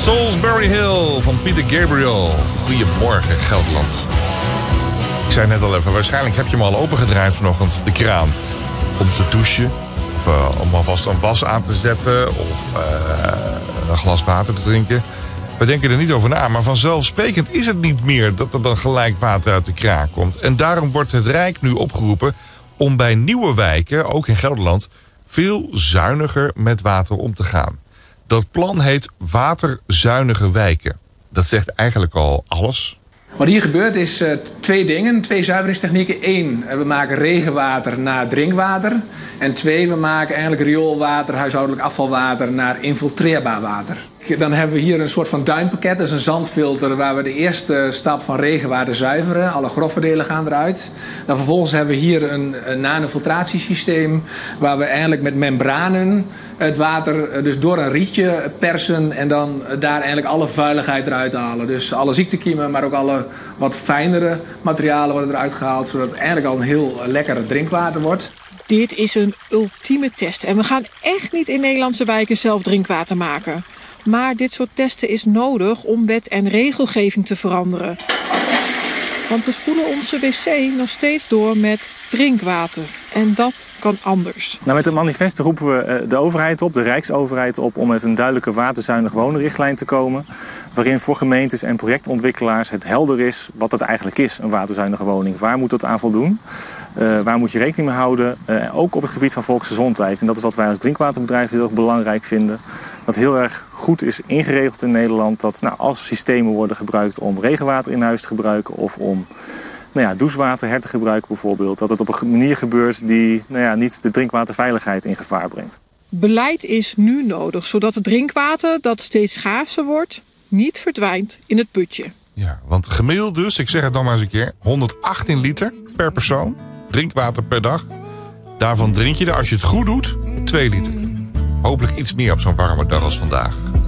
Salisbury Hill van Peter Gabriel. Goedemorgen, Gelderland. Ik zei net al even, waarschijnlijk heb je hem al opengedraaid vanochtend, de kraan. Om te douchen, of om alvast een was aan te zetten, of een glas water te drinken. We denken er niet over na, maar vanzelfsprekend is het niet meer dat er dan gelijk water uit de kraan komt. En daarom wordt het Rijk nu opgeroepen om bij nieuwe wijken, ook in Gelderland, veel zuiniger met water om te gaan. Dat plan heet waterzuinige wijken. Dat zegt eigenlijk al alles. Wat hier gebeurt is twee dingen, twee zuiveringstechnieken. Eén, we maken regenwater naar drinkwater. En twee, we maken eigenlijk rioolwater, huishoudelijk afvalwater naar infiltreerbaar water. Dan hebben we hier een soort van duimpakket, dat is een zandfilter waar we de eerste stap van regenwater zuiveren. Alle grove delen gaan eruit. Dan vervolgens hebben we hier een nanofiltratiesysteem waar we eigenlijk met membranen het water dus door een rietje persen en dan daar eigenlijk alle vuiligheid eruit halen. Dus alle ziektekiemen, maar ook alle wat fijnere materialen worden eruit gehaald, zodat het eigenlijk al een heel lekker drinkwater wordt. Dit is een ultieme test en we gaan echt niet in Nederlandse wijken zelf drinkwater maken. Maar dit soort testen is nodig om wet en regelgeving te veranderen. Want we spoelen onze wc nog steeds door met drinkwater. En dat kan anders. Nou, met het manifest roepen we de overheid op, de Rijksoverheid op, om met een duidelijke waterzuinig wonenrichtlijn te komen. Waarin voor gemeentes en projectontwikkelaars het helder is wat het eigenlijk is, een waterzuinige woning. Waar moet dat aan voldoen? Waar moet je rekening mee houden? Ook op het gebied van volksgezondheid. En dat is wat wij als drinkwaterbedrijf heel erg belangrijk vinden. Dat heel erg goed is ingeregeld in Nederland. Dat als systemen worden gebruikt om regenwater in huis te gebruiken of om douchewater her te gebruiken bijvoorbeeld. Dat het op een manier gebeurt die niet de drinkwaterveiligheid in gevaar brengt. Beleid is nu nodig, zodat het drinkwater dat steeds schaarser wordt niet verdwijnt in het putje. Ja, want gemiddeld dus, ik zeg het dan maar eens een keer, 118 liter per persoon drinkwater per dag. Daarvan drink je er, als je het goed doet, 2 liter. Hopelijk iets meer op zo'n warme dag als vandaag.